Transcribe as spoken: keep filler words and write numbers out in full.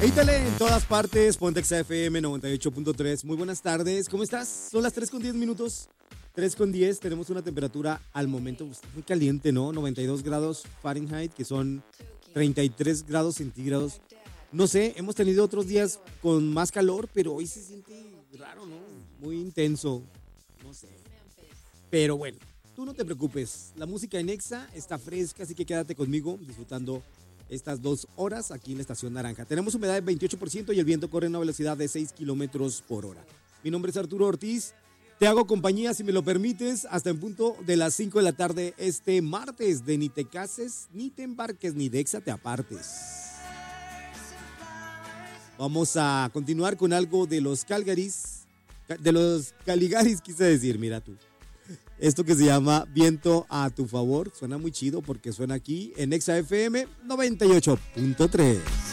Éitale en todas partes, Pontex F M noventa y ocho punto tres. Muy buenas tardes, ¿cómo estás? Son las tres con diez minutos. tres con diez, tenemos una temperatura al momento muy caliente, ¿no? noventa y dos grados Fahrenheit, que son treinta y tres grados centígrados. No sé, hemos tenido otros días con más calor, pero hoy se siente raro, ¿no? Muy intenso, no sé. Pero bueno, tú no te preocupes, la música en Exa está fresca, así que quédate conmigo disfrutando estas dos horas aquí en la Estación Naranja. Tenemos humedad del veintiocho por ciento y el viento corre a una velocidad de seis kilómetros por hora. Mi nombre es Arturo Ortiz. Te hago compañía, si me lo permites, hasta en punto de las cinco de la tarde este martes de Ni te cases, ni te embarques, ni de Exa te apartes. Vamos a continuar con algo de los Calgaris, de los Caligaris, quise decir, mira tú. Esto que se llama Viento a tu favor, suena muy chido porque suena aquí en Exa F M noventa y ocho punto tres.